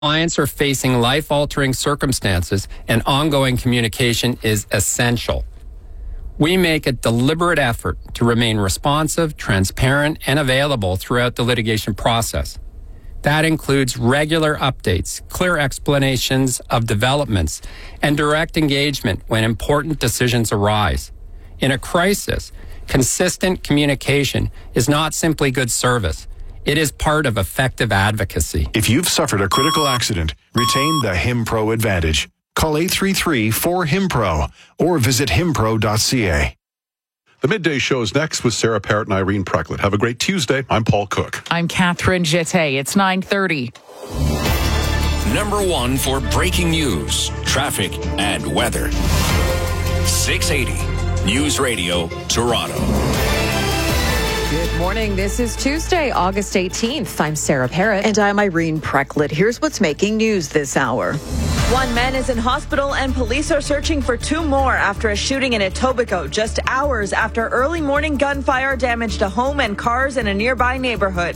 Clients are facing life-altering circumstances, and ongoing communication is essential. We make a deliberate effort to remain responsive, transparent, and available throughout the litigation process. That includes regular updates, clear explanations of developments, and direct engagement when important decisions arise. In a crisis, consistent communication is not simply good service. It is part of effective advocacy. If you've suffered a critical accident, retain the HimPro Advantage. Call 833-4HIMPRO or visit himpro.ca. The Midday Show is next with Sarah Parrott and Irene Precklett. Have a great Tuesday. I'm Paul Cook. I'm Catherine Jeté. It's 9:30. Number one for breaking news, traffic, and weather. 680 News Radio, Toronto. Good morning. This is Tuesday, August 18th. I'm Sarah Parrott. And I'm Irene Precklett. Here's what's making news this hour. One man is in hospital and police are searching for two more after a shooting in Etobicoke just hours after early morning gunfire damaged a home and cars in a nearby neighborhood.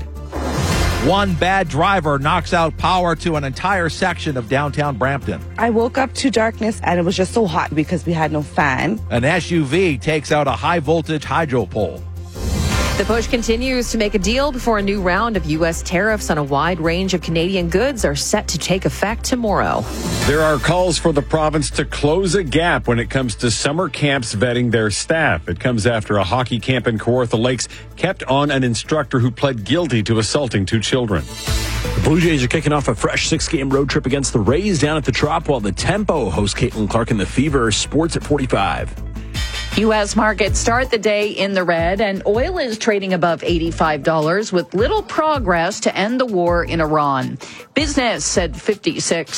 One bad driver knocks out power to an entire section of downtown Brampton. I woke up to darkness and it was just so hot because we had no fan. An SUV takes out a high-voltage hydro pole. The push continues to make a deal before a new round of U.S. tariffs on a wide range of Canadian goods are set to take effect tomorrow. There are calls for the province to close a gap when it comes to summer camps vetting their staff. It comes after a hockey camp in Kawartha Lakes kept on an instructor who pled guilty to assaulting two children. The Blue Jays are kicking off a fresh 6-game road trip against the Rays down at the Trop, while the Tempo hosts Caitlin Clark and the Fever. Sports at 45. U.S. markets start the day in the red, and oil is trading above $85 with little progress to end the war in Iran. Business at 56.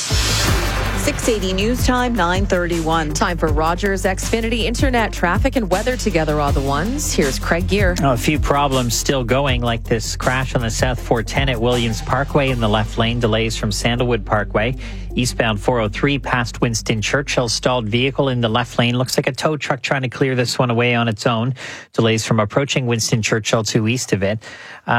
680 News Time, 9:31. Time for Rogers Xfinity Internet. Traffic and weather together are the ones. Here's Craig Gear. A few problems still going, like this crash on the South 410 at Williams Parkway in the left lane. Delays from Sandalwood Parkway. Eastbound 403 past Winston Churchill. Stalled vehicle in the left lane. Looks like a tow truck trying to clear this one away on its own. Delays from approaching Winston Churchill to east of it.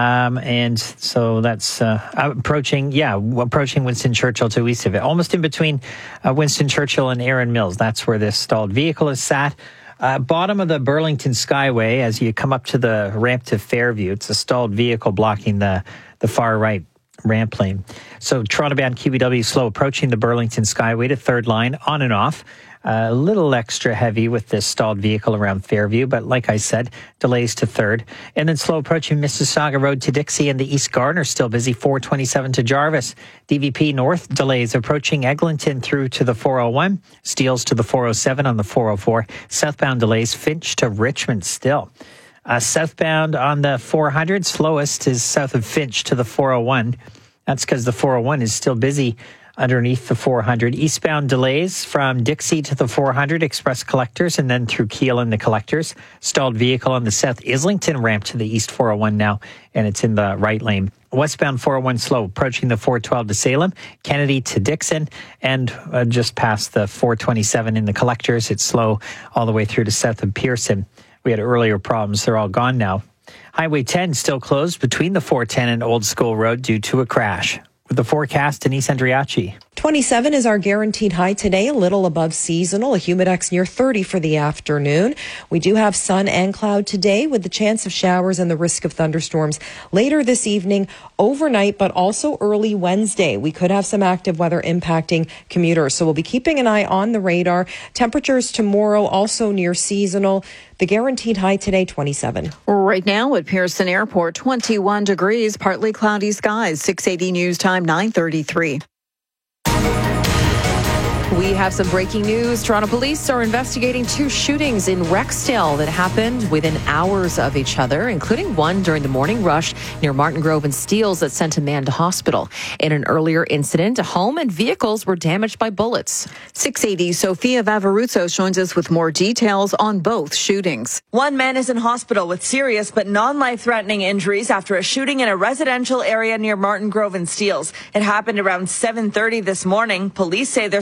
And so that's approaching Winston Churchill to east of it. Almost in between Winston Churchill and Erin Mills. That's where this stalled vehicle is sat. Bottom of the Burlington Skyway, as you come up to the ramp to Fairview, it's a stalled vehicle blocking the far right ramp lane. So Toronto-bound QEW slow approaching the Burlington Skyway to third line, on and off. A little extra heavy with this stalled vehicle around Fairview, but like I said, delays to third. And then slow approaching Mississauga Road to Dixie, and the East Garden still busy, 427 to Jarvis. DVP North delays approaching Eglinton through to the 401, Steeles to the 407 on the 404. Southbound delays Finch to Richmond still. Southbound on the 400, slowest is south of Finch to the 401. That's because the 401 is still busy underneath the 400. Eastbound delays from Dixie to the 400 Express Collectors and then through Keele and the Collectors. Stalled vehicle on the South Islington ramp to the East 401 now, and it's in the right lane. Westbound 401 slow approaching the 412 to Salem, Kennedy to Dixon, and just past the 427 in the Collectors. It's slow all the way through to south of Pearson. We had earlier problems. They're all gone now. Highway 10 still closed between the 410 and Old School Road due to a crash. With the forecast, Denise Andriachi. 27 is our guaranteed high today, a little above seasonal, a humidex near 30 for the afternoon. We do have sun and cloud today with the chance of showers and the risk of thunderstorms later this evening, overnight, but also early Wednesday. We could have some active weather impacting commuters, so we'll be keeping an eye on the radar. Temperatures tomorrow also near seasonal. The guaranteed high today, 27. Right now at Pearson Airport, 21 degrees, partly cloudy skies. 680 News Time, 9:33. We have some breaking news. Toronto police are investigating two shootings in Rexdale that happened within hours of each other, including one during the morning rush near Martin Grove and Steeles that sent a man to hospital. In an earlier incident, a home and vehicles were damaged by bullets. 680 Sophia Vavaruzzo joins us with more details on both shootings. One man is in hospital with serious but non-life-threatening injuries after a shooting in a residential area near Martin Grove and Steeles. It happened around 7:30 this morning. Police say they're searching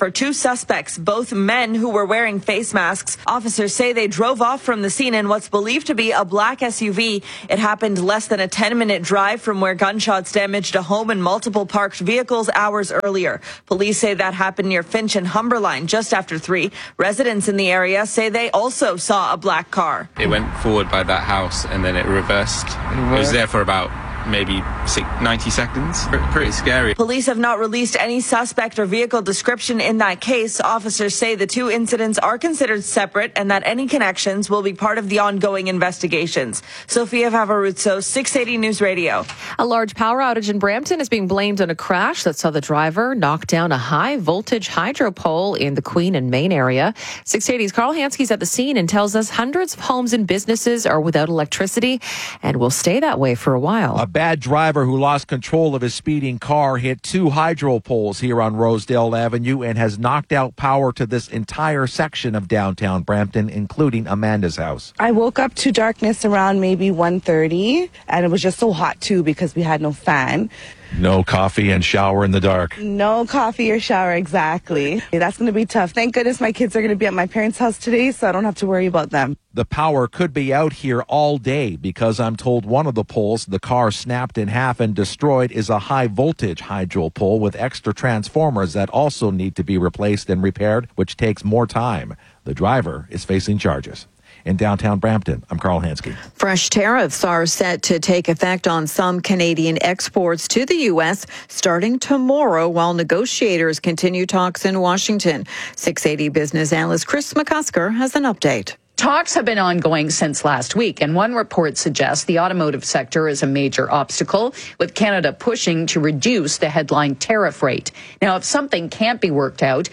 for two suspects, both men who were wearing face masks. Officers say they drove off from the scene in what's believed to be a black SUV. It happened less than a 10-minute drive from where gunshots damaged a home and multiple parked vehicles hours earlier. Police say that happened near Finch and Humberline just after 3. Residents in the area say they also saw a black car. It went forward by that house and then it reversed. It was there for about maybe 90 seconds. Pretty scary. Police have not released any suspect or vehicle description in that case. Officers say the two incidents are considered separate and that any connections will be part of the ongoing investigations. Sophia Favaruzzo, 680 News Radio. A large power outage in Brampton is being blamed on a crash that saw the driver knock down a high-voltage hydro pole in the Queen and Main area. 680's Carl Hanske's at the scene and tells us hundreds of homes and businesses are without electricity and will stay that way for a while. A bad driver who lost control of his speeding car hit two hydro poles here on Rosedale Avenue and has knocked out power to this entire section of downtown Brampton, including Amanda's house. I woke up to darkness around maybe 1:30, and it was just so hot too because we had no fan. No coffee and shower in the dark. No coffee or shower, exactly. That's going to be tough. Thank goodness my kids are going to be at my parents' house today, so I don't have to worry about them. The power could be out here all day because I'm told one of the poles the car snapped in half and destroyed is a high-voltage hydro pole with extra transformers that also need to be replaced and repaired, which takes more time. The driver is facing charges. In downtown Brampton, I'm Carl Hansky. Fresh tariffs are set to take effect on some Canadian exports to the U.S. starting tomorrow while negotiators continue talks in Washington. 680 business analyst Chris McCusker has an update. Talks have been ongoing since last week, and one report suggests the automotive sector is a major obstacle, with Canada pushing to reduce the headline tariff rate. Now, if something can't be worked out,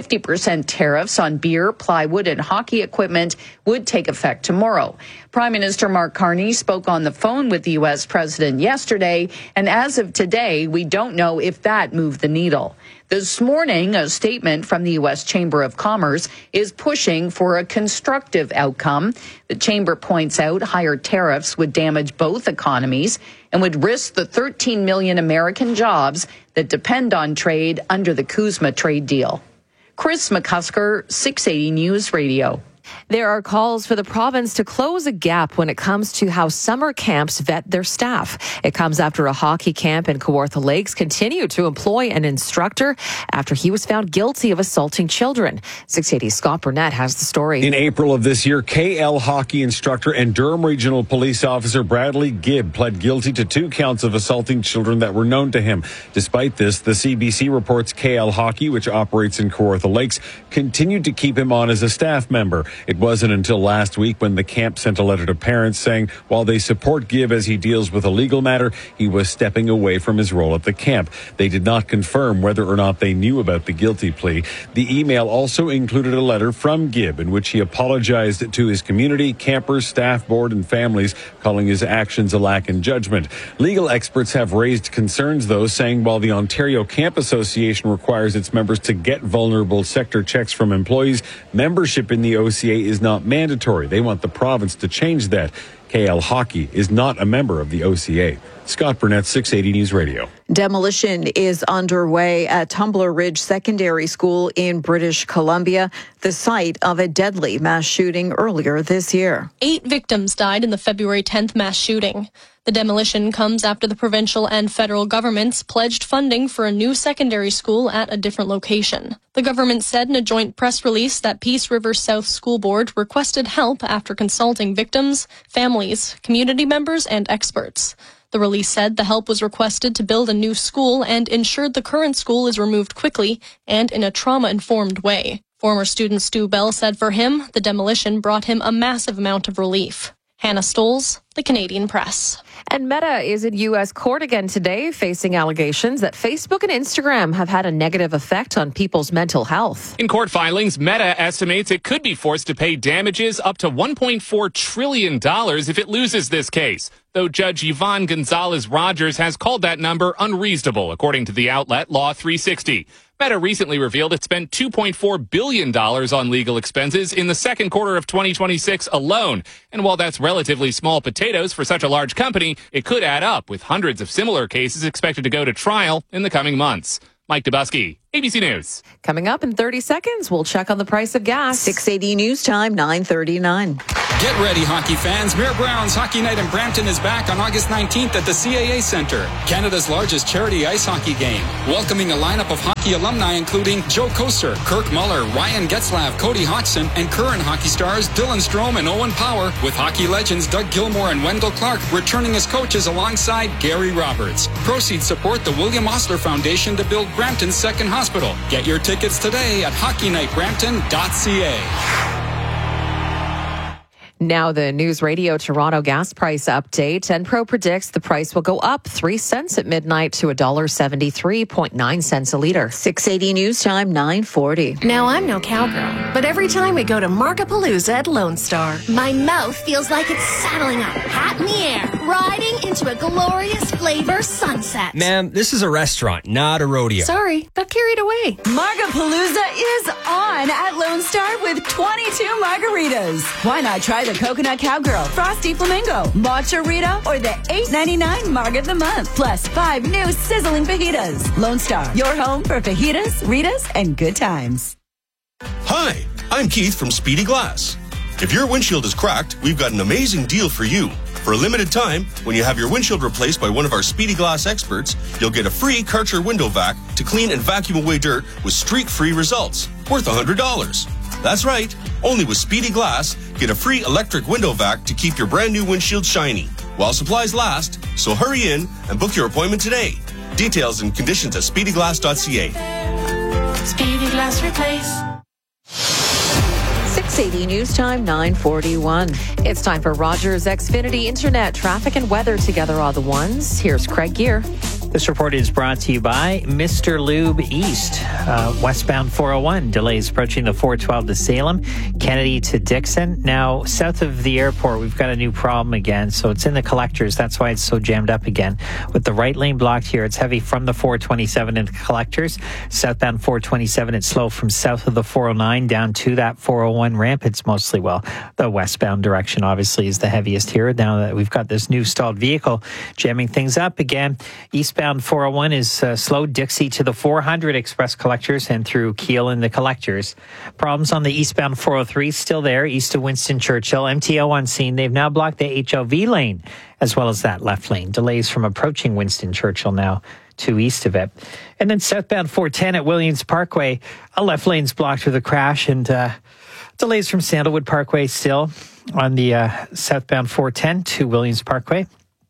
50% tariffs on beer, plywood, and hockey equipment would take effect tomorrow. Prime Minister Mark Carney spoke on the phone with the U.S. president yesterday, and as of today, we don't know if that moved the needle. This morning, a statement from the U.S. Chamber of Commerce is pushing for a constructive outcome. The chamber points out higher tariffs would damage both economies and would risk the 13 million American jobs that depend on trade under the CUSMA trade deal. Chris McCusker, 680 News Radio. There are calls for the province to close a gap when it comes to how summer camps vet their staff. It comes after a hockey camp in Kawartha Lakes continued to employ an instructor after he was found guilty of assaulting children. 680's Scott Burnett has the story. In April of this year, KL hockey instructor and Durham Regional Police Officer Bradley Gibb pled guilty to 2 counts of assaulting children that were known to him. Despite this, the CBC reports KL Hockey, which operates in Kawartha Lakes, continued to keep him on as a staff member. It wasn't until last week when the camp sent a letter to parents saying while they support Gibb as he deals with a legal matter, he was stepping away from his role at the camp. They did not confirm whether or not they knew about the guilty plea. The email also included a letter from Gibb in which he apologized to his community, campers, staff, board, and families, calling his actions a lack in judgment. Legal experts have raised concerns, though, saying while the Ontario Camp Association requires its members to get vulnerable sector checks from employees, membership in the OCA is not mandatory. They want the province to change that. KL Hockey is not a member of the OCA. Scott Burnett, 680 News Radio. Demolition is underway at Tumbler Ridge Secondary School in British Columbia, the site of a deadly mass shooting earlier this year. 8 victims died in the February 10th mass shooting. The demolition comes after the provincial and federal governments pledged funding for a new secondary school at a different location. The government said in a joint press release that Peace River South School Board requested help after consulting victims, families, community members, and experts. The release said the help was requested to build a new school and ensured the current school is removed quickly and in a trauma-informed way. Former student Stu Bell said for him, the demolition brought him a massive amount of relief. Hannah Stoles, The Canadian Press. And Meta is in U.S. court again today, facing allegations that Facebook and Instagram have had a negative effect on people's mental health. In court filings, Meta estimates it could be forced to pay damages up to $1.4 trillion if it loses this case, though Judge Yvonne Gonzalez-Rogers has called that number unreasonable, according to the outlet Law 360. Meta recently revealed it spent $2.4 billion on legal expenses in the second quarter of 2026 alone. And while that's relatively small potatoes for such a large company, it could add up, with hundreds of similar cases expected to go to trial in the coming months. Mike Dubusky, ABC News. Coming up in 30 seconds, we'll check on the price of gas. 680 News Time, 9:39. Get ready, hockey fans. Mayor Brown's Hockey Night in Brampton is back on August 19th at the CAA Centre, Canada's largest charity ice hockey game. Welcoming a lineup of hockey alumni including Joe Koser, Kirk Muller, Ryan Getzlav, Cody Hodgson, and current hockey stars Dylan Strome and Owen Power, with hockey legends Doug Gilmour and Wendell Clark returning as coaches alongside Gary Roberts. Proceeds support the William Osler Foundation to build Brampton's second hospital. Get your tickets today at hockeynightbrampton.ca. Now the News Radio Toronto gas price update. Enpro predicts the price will go up 3 cents at midnight to $1.73.9 a liter. 680 News Time, 9:40. Now, I'm no cowgirl, but every time we go to Markapalooza at Lone Star, my mouth feels like it's saddling up, hat in the air, riding into a glorious flavor sunset. Ma'am, this is a restaurant, not a rodeo. Sorry, got carried away. Markapalooza is on at Lone Star with 22 margaritas. Why not try the Coconut Cowgirl, Frosty Flamingo, Matcha Rita, or the $8.99 Marg of the Month, plus 5 new sizzling fajitas. Lone Star, your home for fajitas, Ritas, and good times. Hi, I'm Keith from Speedy Glass. If your windshield is cracked, we've got an amazing deal for you. For a limited time, when you have your windshield replaced by one of our Speedy Glass experts, you'll get a free Karcher window vac to clean and vacuum away dirt with streak-free results, worth $100. That's right. Only with Speedy Glass, get a free electric window vac to keep your brand new windshield shiny while supplies last. So hurry in and book your appointment today. Details and conditions at speedyglass.ca. Speedy Glass Replace. 680 News Time, 9:41. It's time for Rogers Xfinity Internet traffic and weather together all the ones. Here's Craig Gear. This report is brought to you by Mr. Lube East. Westbound 401, delays approaching the 412 to Salem, Kennedy to Dixon. Now, south of the airport, we've got a new problem again. So it's in the collectors. That's why it's so jammed up again. With the right lane blocked here, it's heavy from the 427 into collectors. Southbound 427, it's slow from south of the 409 down to that 401 ramp. It's mostly, the westbound direction obviously is the heaviest here. Now that we've got this new stalled vehicle jamming things up again. Eastbound 401 is slow Dixie to the 400 express collectors and through Kiel in the collectors. Problems on the eastbound 403 still there, east of Winston Churchill. MTO on scene. They've now blocked the HLV lane as well as that left lane. Delays from approaching Winston Churchill now to east of it. And then southbound 410 at Williams Parkway, a left lane's blocked with a crash and delays from Sandalwood Parkway still on the southbound 410 to Williams Parkway.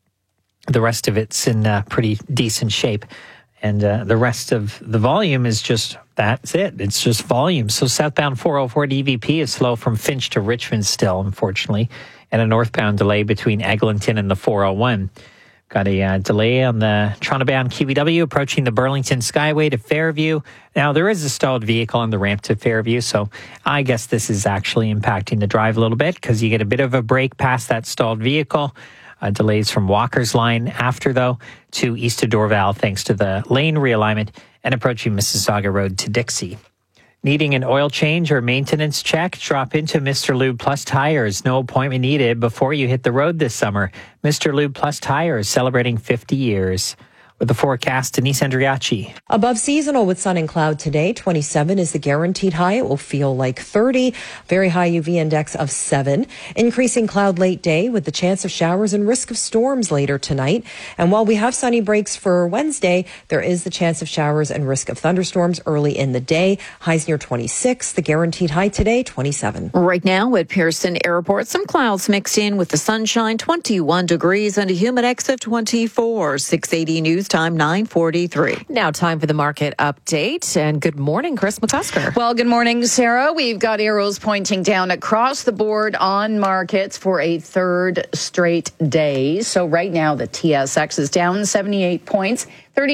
The rest of it's in pretty decent shape. And the rest of the volume is that's it. It's just volume. So southbound 404 DVP is slow from Finch to Richmond still, unfortunately. And a northbound delay between Eglinton and the 401. Got a delay on the Toronto-bound QEW approaching the Burlington Skyway to Fairview. Now, there is a stalled vehicle on the ramp to Fairview, so I guess this is actually impacting the drive a little bit because you get a bit of a break past that stalled vehicle. Delays from Walker's Line after, though, to east of Dorval thanks to the lane realignment and approaching Mississauga Road to Dixie. Needing an oil change or maintenance check? Drop into Mr. Lube Plus Tires. No appointment needed before you hit the road this summer. Mr. Lube Plus Tires celebrating 50 years. With the forecast, Denise Andriachi. Above seasonal with sun and cloud today. 27 is the guaranteed high. It will feel like 30. Very high UV index of 7. Increasing cloud late day with the chance of showers and risk of storms later tonight. And while we have sunny breaks for Wednesday, there is the chance of showers and risk of thunderstorms early in the day. Highs near 26. The guaranteed high today, 27. Right now at Pearson Airport, some clouds mixed in with the sunshine, 21 degrees and a humidex of 24. 680 News Time, 9:43. Now time for the market update. And good morning, Chris McCusker. Well, good morning, Sarah. We've got arrows pointing down across the board on markets for a third straight day. So right now the TSX is down 78 points,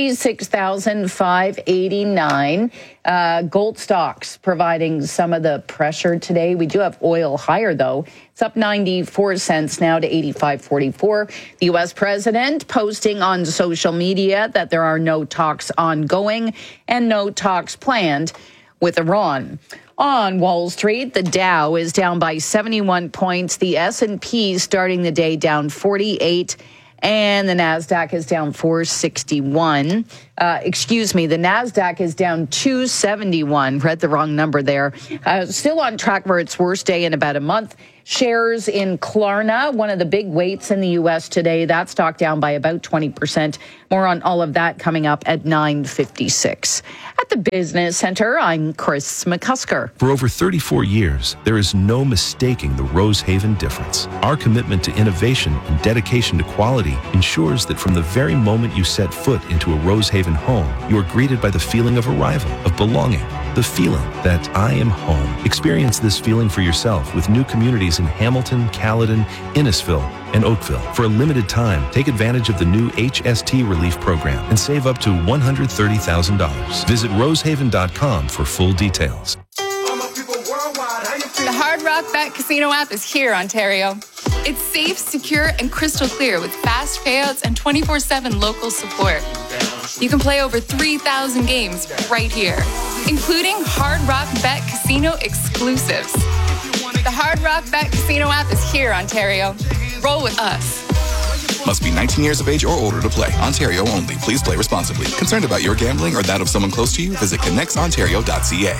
36,589. Gold stocks providing some of the pressure today. We do have oil higher, though. It's up 94 cents now to 85.44. The U.S. president posting on social media that there are no talks ongoing and no talks planned with Iran. On Wall Street, the Dow is down by 71 points. The S&P starting the day down 48. And the NASDAQ is down 461. The NASDAQ is down 271. Read the wrong number there. Still on track for its worst day in about a month. Shares in Klarna, one of the big weights in the U.S. today, that stock down by about 20%. More on all of that coming up at 9:56. At the Business Center, I'm Chris McCusker. For over 34 years, there is no mistaking the Rosehaven difference. Our commitment to innovation and dedication to quality ensures that from the very moment you set foot into a Rosehaven home, you are greeted by the feeling of arrival, of belonging, the feeling that I am home. Experience this feeling for yourself with new communities in Hamilton, Caledon, Innisfil, and Oakville. For a limited time, take advantage of the new HST Relief Program and save up to $130,000. Visit rosehaven.com for full details. The Hard Rock Bet Casino app is here, Ontario. It's safe, secure, and crystal clear with fast payouts and 24/7 local support. You can play over 3,000 games right here, including Hard Rock Bet Casino exclusives. The Hard Rock Bet Casino app is here, Ontario. Roll with us. Must be 19 years of age or older to play. Ontario only. Please play responsibly. Concerned about your gambling or that of someone close to you? Visit connectsontario.ca.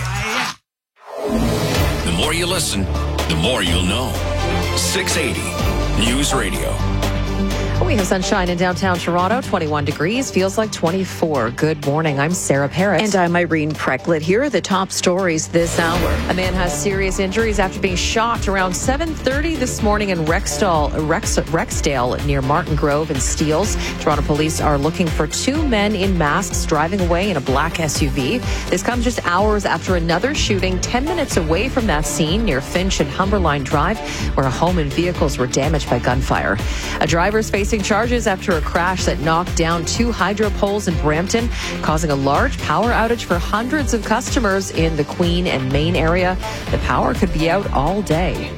The more you listen, the more you'll know. 680 News Radio. We have sunshine in downtown Toronto, 21 degrees, feels like 24. Good morning. I'm Sarah Parrott. And I'm Irene Precklett. Here are the top stories this hour. A man has serious injuries after being shot around 7:30 this morning in Rexdale near Martin Grove and Steeles. Toronto police are looking for two men in masks driving away in a black SUV. This comes just hours after another shooting 10 minutes away from that scene near Finch and Humberline Drive, where a home and vehicles were damaged by gunfire. A driver's facing charges after a crash that knocked down two hydro poles in Brampton, causing a large power outage for hundreds of customers in the Queen and Main area. The power could be out all day.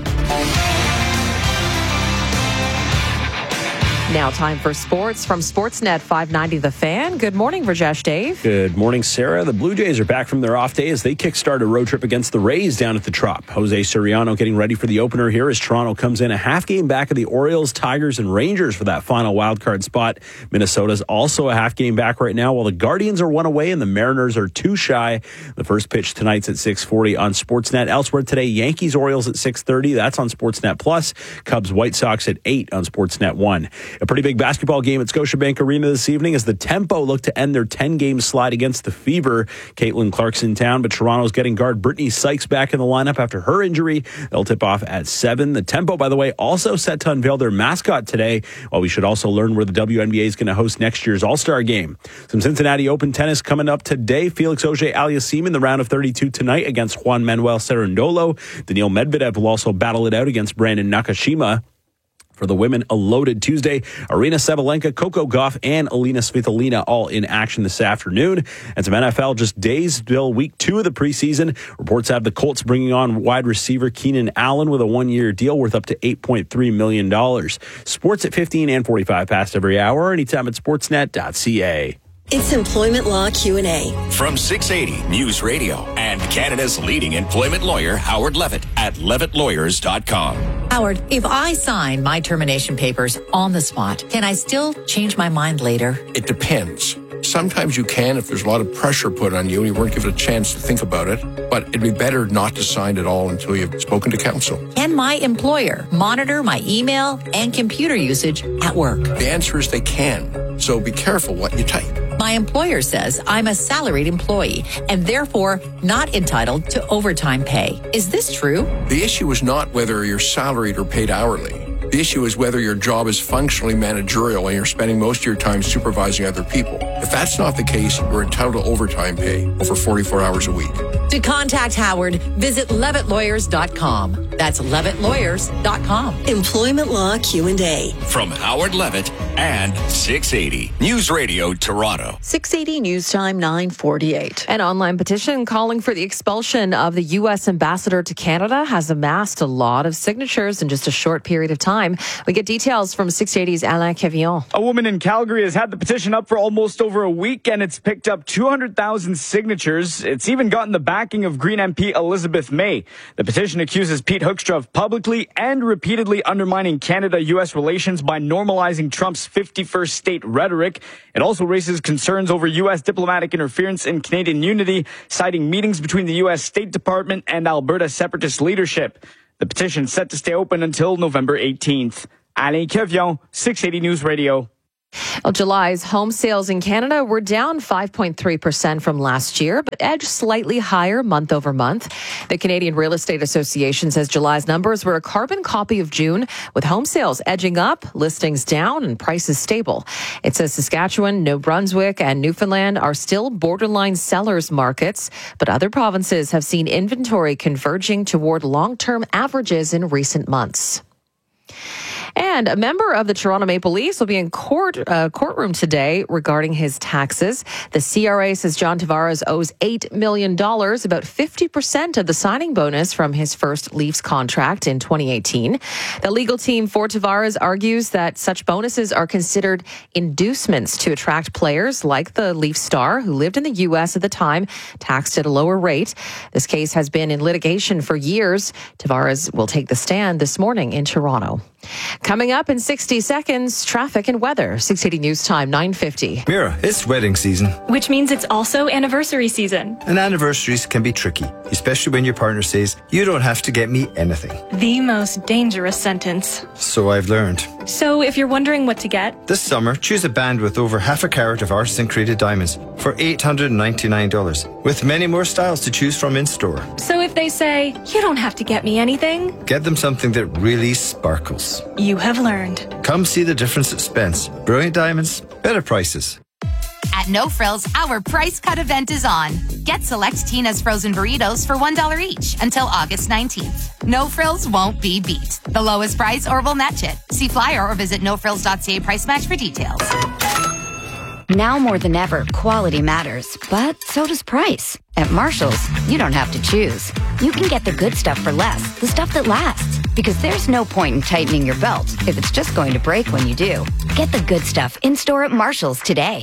Now time for sports from Sportsnet 590 The Fan. Good morning, Rajesh Dave. Good morning, Sarah. The Blue Jays are back from their off day as they kickstart a road trip against the Rays down at the Trop. Jose Soriano getting ready for the opener here as Toronto comes in a half game back of the Orioles, Tigers, and Rangers for that final wildcard spot. Minnesota's also a half game back right now, while the Guardians are one away and the Mariners are two shy. The first pitch tonight's at 6:40 on Sportsnet. Elsewhere today, Yankees, Orioles at 6:30. That's on Sportsnet Plus. Cubs, White Sox at 8 on Sportsnet 1. A pretty big basketball game at Scotiabank Arena this evening as the Tempo look to end their 10-game slide against the Fever. Caitlin Clark's in town, but Toronto's getting guard Brittany Sykes back in the lineup after her injury. They'll tip off at 7. The Tempo, by the way, also set to unveil their mascot today, while we should also learn where the WNBA is going to host next year's All-Star game. Some Cincinnati Open tennis coming up today. Felix Auger-Aliassime the round of 32 tonight against Juan Manuel Cerundolo. Daniil Medvedev will also battle it out against Brandon Nakashima. For the women, a loaded Tuesday. Arina Sabalenka, Coco Gauff, and Alina Svitolina all in action this afternoon. And some NFL just days till week 2 of the preseason. Reports have the Colts bringing on wide receiver Keenan Allen with a 1-year deal worth up to $8.3 million. Sports at 15 and 45 past every hour. Anytime at sportsnet.ca. It's Employment Law Q&A. From 680 News Radio and Canada's leading employment lawyer, Howard Levitt, at levittlawyers.com. Howard, if I sign my termination papers on the spot, can I still change my mind later? It depends. Sometimes you can if there's a lot of pressure put on you and you weren't given a chance to think about it. But it'd be better not to sign it all until you've spoken to counsel. Can my employer monitor my email and computer usage at work? The answer is they can. So be careful what you type. My employer says I'm a salaried employee and therefore not entitled to overtime pay. Is this true? The issue is not whether you're salaried or paid hourly. The issue is whether your job is functionally managerial and you're spending most of your time supervising other people. If that's not the case, you're entitled to overtime pay over 44 hours a week. To contact Howard, visit levittlawyers.com. That's levittlawyers.com. Employment Law Q&A. From Howard Levitt and 680 News Radio Toronto. 680 News Time 9:48. An online petition calling for the expulsion of the U.S. ambassador to Canada has amassed a lot of signatures in just a short period of time. We get details from 680's Alain Quevillon. A woman in Calgary has had the petition up for almost over a week, and it's picked up 200,000 signatures. It's even gotten the backing of Green MP Elizabeth May. The petition accuses Pete Hoekstra of publicly and repeatedly undermining Canada-U.S. relations by normalizing Trump's 51st state rhetoric. It also raises concerns over U.S. diplomatic interference in Canadian unity, citing meetings between the U.S. State Department and Alberta separatist leadership. The petition is set to stay open until November 18th. Alain Quevillon, 680 News Radio. Well, July's home sales in Canada were down 5.3% from last year, but edged slightly higher month over month. The Canadian Real Estate Association says July's numbers were a carbon copy of June, with home sales edging up, listings down, and prices stable. It says Saskatchewan, New Brunswick, and Newfoundland are still borderline sellers' markets, but other provinces have seen inventory converging toward long-term averages in recent months. And a member of the Toronto Maple Leafs will be in courtroom today regarding his taxes. The CRA says John Tavares owes $8 million, about 50% of the signing bonus from his first Leafs contract in 2018. The legal team for Tavares argues that such bonuses are considered inducements to attract players like the Leafs star, who lived in the U.S. at the time, taxed at a lower rate. This case has been in litigation for years. Tavares will take the stand this morning in Toronto. Coming up in 60 seconds, traffic and weather. 680 News Time, 9:50. Mira, it's wedding season. Which means it's also anniversary season. And anniversaries can be tricky, especially when your partner says, "You don't have to get me anything." The most dangerous sentence. So I've learned. So if you're wondering what to get, this summer, choose a band with over half a carat of artisan-created diamonds for $899, with many more styles to choose from in-store. So if they say, "You don't have to get me anything," get them something that really sparkles. You have learned. Come see the difference at Spence. Brilliant diamonds, better prices. At No Frills, our price cut event is on. Get select Tina's frozen burritos for $1 each until August 19th. No Frills won't be beat. The lowest price or we'll match it. See flyer or visit nofrills.ca price match for details. Now more than ever, quality matters, but so does price. At Marshall's, you don't have to choose. You can get the good stuff for less, the stuff that lasts. Because there's no point in tightening your belt if it's just going to break when you do. Get the good stuff in-store at Marshall's today.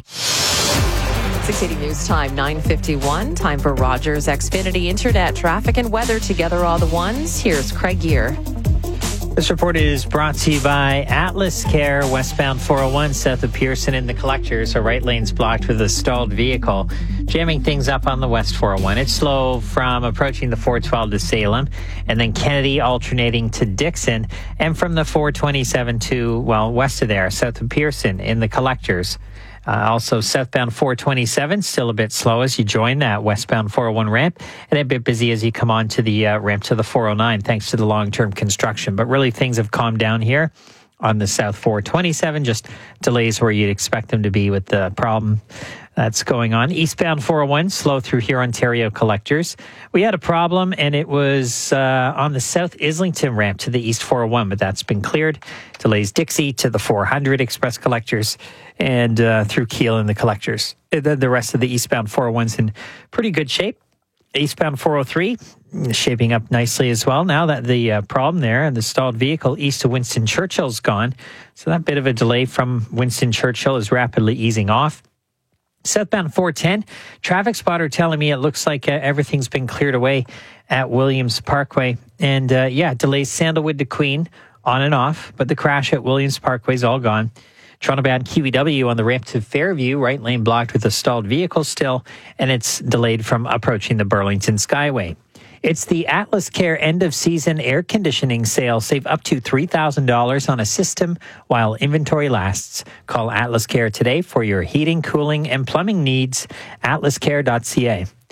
680 News Time, 9:51. Time for Rogers Xfinity Internet traffic and weather together all the ones. Here's Craig Gear. This report is brought to you by Atlas Care, westbound 401 south of Pearson in the collectors. Our right lane's blocked with a stalled vehicle, jamming things up on the west 401. It's slow from approaching the 412 to Salem, and then Kennedy alternating to Dixon, and from the 427 to, well, west of there, south of Pearson in the collectors. Also, southbound 427, still a bit slow as you join that westbound 401 ramp, and a bit busy as you come on to the ramp to the 409, thanks to the long-term construction. But really, things have calmed down here on the south 427, just delays where you'd expect them to be with the problem that's going on. Eastbound 401, slow through here, Ontario collectors. We had a problem, and it was on the South Islington ramp to the East 401, but that's been cleared. Delays Dixie to the 400 express collectors, and through Kiel in the collectors. The rest of the eastbound 401's in pretty good shape. Eastbound 403 shaping up nicely as well. Now that the problem there and the stalled vehicle east of Winston Churchill's gone, so that bit of a delay from Winston Churchill is rapidly easing off. Southbound 410, traffic spotter telling me it looks like everything's been cleared away at Williams Parkway. And delays Sandalwood to Queen on and off, but the crash at Williams Parkway is all gone. Toronto-bound QEW on the ramp to Fairview, right lane blocked with a stalled vehicle still, and it's delayed from approaching the Burlington Skyway. It's the Atlas Care end-of-season air conditioning sale. Save up to $3,000 on a system while inventory lasts. Call Atlas Care today for your heating, cooling, and plumbing needs. atlascare.ca.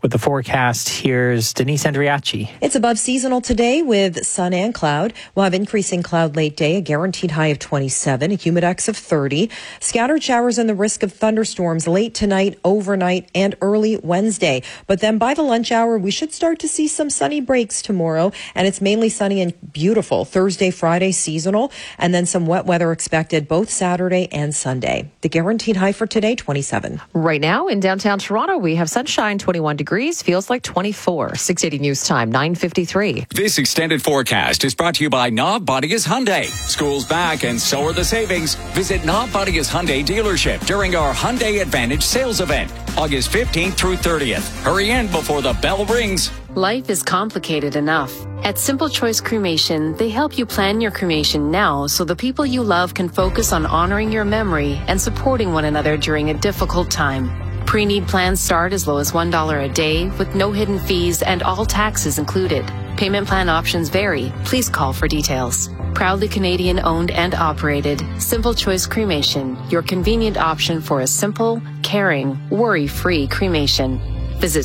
With the forecast, here's Denise Andriachi. It's above seasonal today with sun and cloud. We'll have increasing cloud late day, a guaranteed high of 27, a humidex of 30. Scattered showers and the risk of thunderstorms late tonight, overnight, and early Wednesday. But then by the lunch hour, we should start to see some sunny breaks tomorrow. And it's mainly sunny and beautiful. Thursday, Friday, seasonal. And then some wet weather expected both Saturday and Sunday. The guaranteed high for today, 27. Right now in downtown Toronto, we have sunshine, 21 degrees. Feels like 24. 680 News Time, 9:53. This extended forecast is brought to you by Knob Bodias Hyundai. School's back and so are the savings. Visit Knob Bodias Hyundai dealership during our Hyundai Advantage sales event, August 15th through 30th. Hurry in before the bell rings. Life is complicated enough. At Simple Choice Cremation, they help you plan your cremation now so the people you love can focus on honoring your memory and supporting one another during a difficult time. Pre-need plans start as low as $1 a day with no hidden fees and all taxes included. Payment plan options vary. Please call for details. Proudly Canadian owned and operated, Simple Choice Cremation, your convenient option for a simple, caring, worry-free cremation. Visit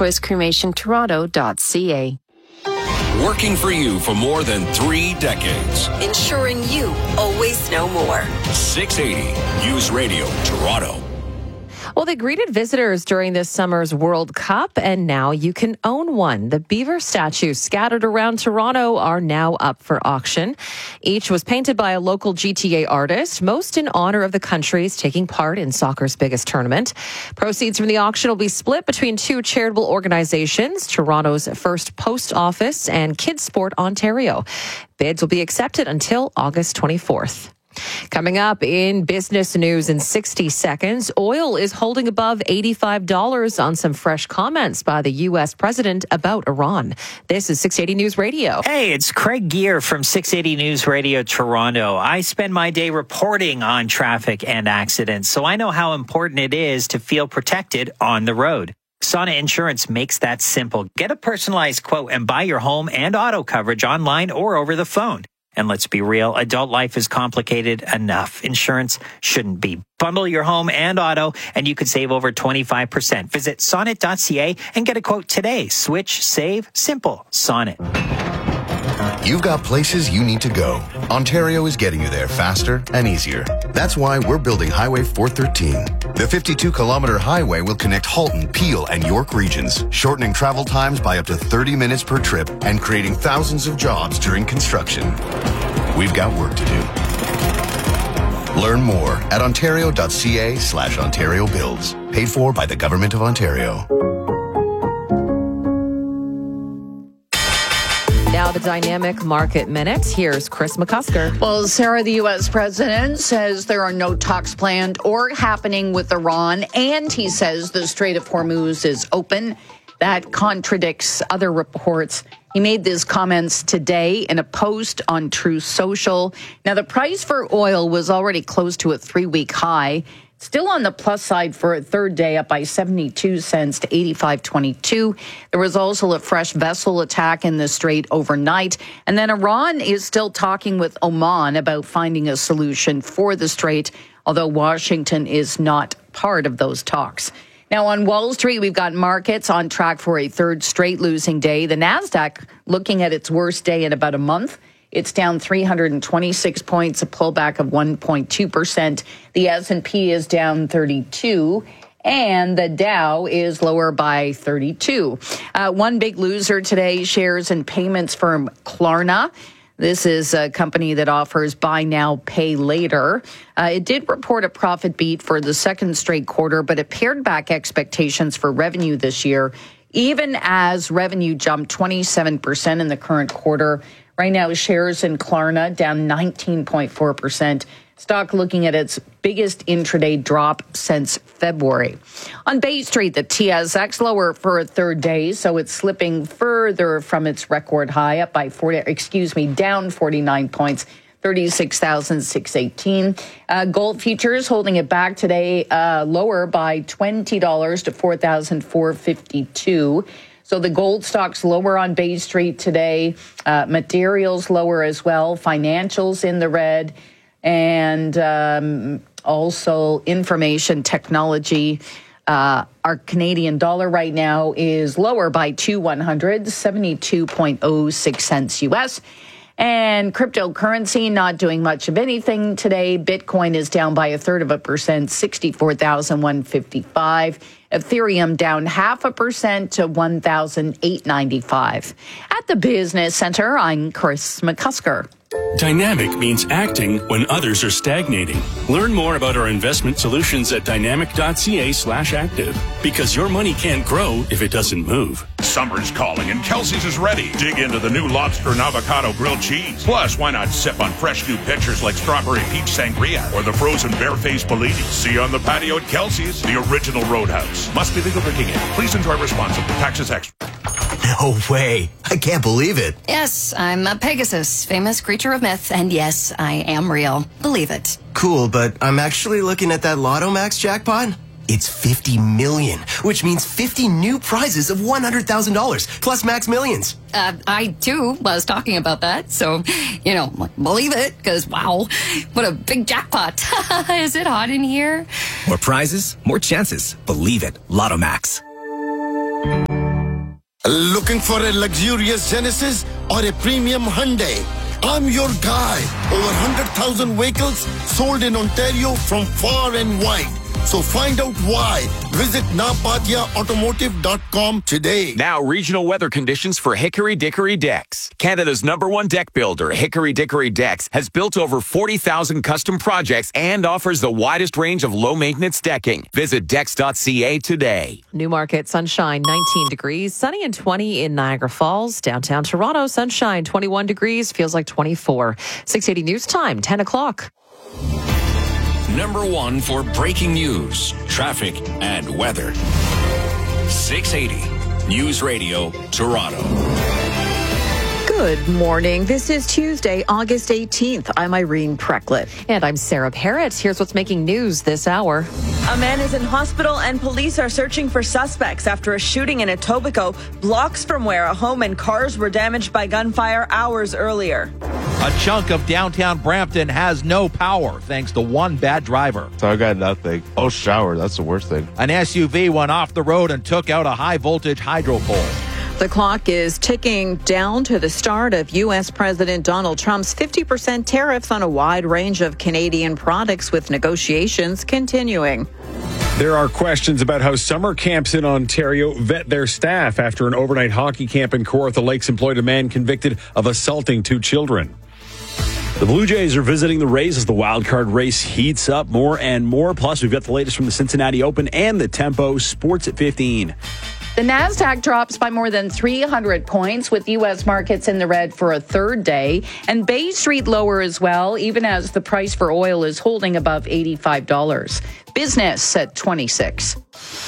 simplechoicecremationtoronto.ca. Working for you for more than 3 decades. Ensuring you always know more. 680 News Radio Toronto. Well, they greeted visitors during this summer's World Cup, and now you can own one. The beaver statues scattered around Toronto are now up for auction. Each was painted by a local GTA artist, most in honor of the countries taking part in soccer's biggest tournament. Proceeds from the auction will be split between 2 charitable organizations, Toronto's First Post Office and Kids Sport Ontario. Bids will be accepted until August 24th. Coming up in business news in 60 seconds, oil is holding above $85 on some fresh comments by the U.S. president about Iran. This is 680 News Radio. Hey, it's Craig Gear from 680 News Radio Toronto. I spend my day reporting on traffic and accidents, so I know how important it is to feel protected on the road. Sonnet Insurance makes that simple. Get a personalized quote and buy your home and auto coverage online or over the phone. And let's be real, adult life is complicated enough. Insurance shouldn't be. Bundle your home and auto, and you could save over 25%. Visit sonnet.ca and get a quote today. Switch, save, simple. Sonnet. You've got places you need to go. Ontario is getting you there faster and easier. That's why we're building Highway 413. The 52-kilometer highway will connect Halton, Peel, and York regions, shortening travel times by up to 30 minutes per trip and creating thousands of jobs during construction. We've got work to do. Learn more at ontario.ca/Ontario Builds. Paid for by the Government of Ontario. Now the Dynamic Market Minute. Here's Chris McCusker. Well, Sarah, the U.S. president says there are no talks planned or happening with Iran, and he says the Strait of Hormuz is open. That contradicts other reports. He made these comments today in a post on Truth Social. Now, the price for oil was already close to a 3-week high. Still on the plus side for a third day, up by 72 cents to 85.22. There was also a fresh vessel attack in the strait overnight. And then Iran is still talking with Oman about finding a solution for the strait, although Washington is not part of those talks. Now, on Wall Street, we've got markets on track for a third straight losing day. The Nasdaq looking at its worst day in about a month. It's down 326 points, a pullback of 1.2%. The S&P is down 32, and the Dow is lower by 32. One big loser today, shares and payments firm Klarna. This is a company that offers buy now, pay later. It did report a profit beat for the second straight quarter, but it pared back expectations for revenue this year, even as revenue jumped 27% in the current quarter. Right now, shares in Klarna down 19.4%. Stock looking at its biggest intraday drop since February. On Bay Street, the TSX lower for a third day, so it's slipping further from its record high, up by down 49 points, 36,618. Gold futures holding it back today, lower by $20 to 4,452. So the gold stocks lower on Bay Street today. Materials lower as well. Financials in the red. And also information technology Our Canadian dollar right now is lower by 2/100, 72.06 cents U.S. And cryptocurrency not doing much of anything today. Bitcoin is down by 1/3%, 64,155. Ethereum down 0.5% to 1,895. At the Business Center, I'm Chris McCusker. Dynamic means acting when others are stagnating. Learn more about our investment solutions at dynamic.ca/active. Because your money can't grow if it doesn't move. Summer's calling and Kelsey's is ready. Dig into the new lobster and avocado grilled cheese. Plus, why not sip on fresh new pitchers like strawberry peach sangria or the frozen barefaced Bellini? See you on the patio at Kelsey's, the original Roadhouse. Must be legal drinking age. Please enjoy responsibly. Taxes extra. No way. I can't believe it. Yes, I'm a Pegasus, famous creature of myth, and yes, I am real. Believe it. Cool, but I'm actually looking at that Lotto Max jackpot. It's 50 million, which means 50 new prizes of $100,000 plus Max Millions. I too was talking about that, so, believe it, because wow, what a big jackpot. Is it hot in here? More prizes, more chances. Believe it. Lotto Max. Looking for a luxurious Genesis or a premium Hyundai? I'm your guy. Over 100,000 vehicles sold in Ontario from far and wide. So find out why. Visit napatiaautomotive.com today. Now, regional weather conditions for Hickory Dickory Decks. Canada's #1 deck builder, Hickory Dickory Decks, has built over 40,000 custom projects and offers the widest range of low-maintenance decking. Visit decks.ca today. Newmarket, sunshine, 19 degrees. Sunny and 20 in Niagara Falls. Downtown Toronto, sunshine, 21 degrees. Feels like 24. 680 News Time, 10 o'clock. #1 for breaking news, traffic, and weather. 680 News Radio, Toronto. Good morning. This is Tuesday, August 18th. I'm Irene Precklett. And I'm Sarah Parrott. Here's what's making news this hour. A man is in hospital and police are searching for suspects after a shooting in Etobicoke, blocks from where a home and cars were damaged by gunfire hours earlier. A chunk of downtown Brampton has no power thanks to one bad driver. So I got nothing. Oh, shower. That's the worst thing. An SUV went off the road and took out a high-voltage hydro pole. The clock is ticking down to the start of U.S. President Donald Trump's 50% tariffs on a wide range of Canadian products, with negotiations continuing. There are questions about how summer camps in Ontario vet their staff after an overnight hockey camp in Kawartha Lakes employed a man convicted of assaulting 2 children. The Blue Jays are visiting the Rays as the wildcard race heats up more and more. Plus, we've got the latest from the Cincinnati Open and the Tempo Sports at 15. The NASDAQ drops by more than 300 points, with U.S. markets in the red for a third day. And Bay Street lower as well, even as the price for oil is holding above $85. Business at 26.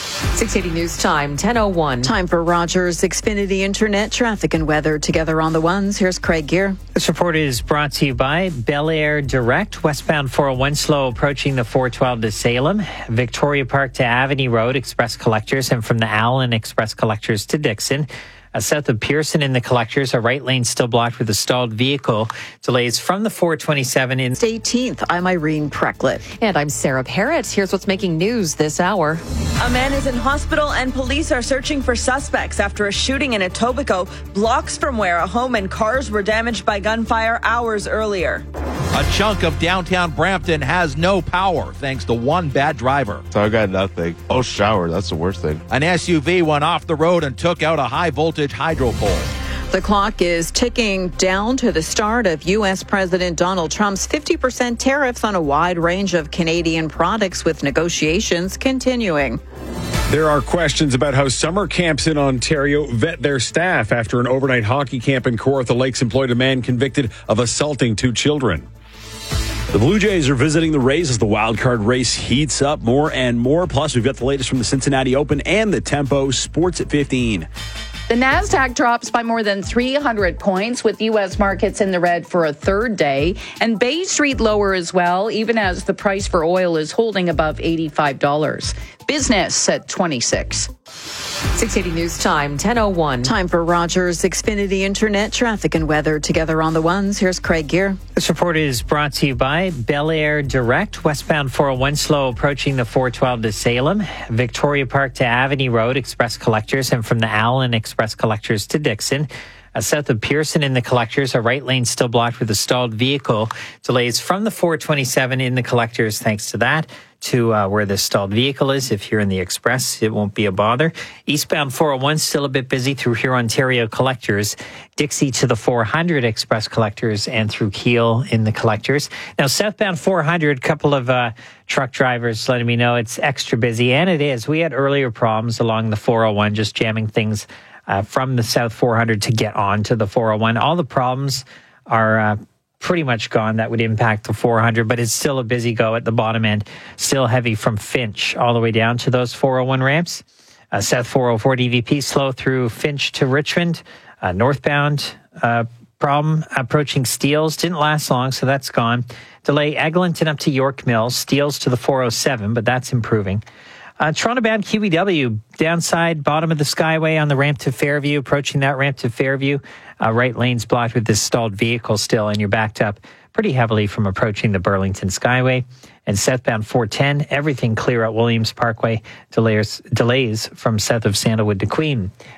680 News Time, 10:01. Time for Rogers Xfinity Internet traffic and weather together on the ones. Here's Craig Gear. This report is brought to you by Bel Air Direct. Westbound 401 slow approaching the 412 to Salem. Victoria Park to Avenue Road, Express Collectors, and from the Allen Express Collectors to Dixon. South of Pearson in the Collectors, a right lane still blocked with a stalled vehicle. Delays from the 427 in 18th. I'm Irene Precklett. And I'm Sarah Parrott. Here's what's making news this hour. A man is in hospital and police are searching for suspects after a shooting in Etobicoke, blocks from where a home and cars were damaged by gunfire hours earlier. A chunk of downtown Brampton has no power thanks to one bad driver. So I got nothing. Oh, shower. That's the worst thing. An SUV went off the road and took out a high-voltage hydro pole. The clock is ticking down to the start of U.S. President Donald Trump's 50% tariffs on a wide range of Canadian products, with negotiations continuing. There are questions about how summer camps in Ontario vet their staff after an overnight hockey camp in Kawartha Lakes employed a man convicted of assaulting 2 children. The Blue Jays are visiting the Rays as the wildcard race heats up more and more. Plus, we've got the latest from the Cincinnati Open and the Tempo Sports at 15. The NASDAQ drops by more than 300 points, with U.S. markets in the red for a third day. And Bay Street lower as well, even as the price for oil is holding above $85. Business at 26. 680 News Time, 10:01. Time for Rogers Xfinity Internet traffic and weather together on the ones. Here's Craig Gear. This report is brought to you by Bel Air Direct. Westbound 401 slow approaching the 412 to Salem. Victoria Park to Avenue Road, express collectors, and from the Allen express collectors to Dixon. South of Pearson in the collectors, a right lane still blocked with a stalled vehicle. Delays from the 427 in the collectors thanks to that to where the stalled vehicle is. If you're in the express, it won't be a bother. Eastbound 401 still a bit busy through here Ontario collectors. Dixie to the 400 express collectors and through Keele in the collectors. Now southbound 400, couple of truck drivers letting me know it's extra busy, and it is. We had earlier problems along the 401 just jamming things from the South 400 to get on to the 401. All the problems are pretty much gone. That would impact the 400, but it's still a busy go at the bottom end. Still heavy from Finch all the way down to those 401 ramps. South 404 DVP slow through Finch to Richmond. Northbound problem approaching Steeles. Didn't last long, so that's gone. Delay Eglinton up to York Mills. Steeles to the 407, but that's improving. Toronto-bound QEW, downside, bottom of the Skyway on the ramp to Fairview, approaching that ramp to Fairview. Right lane's blocked with this stalled vehicle still, and you're backed up pretty heavily from approaching the Burlington Skyway. And southbound 410, everything clear at Williams Parkway. Delays from south of Sandalwood to Queen.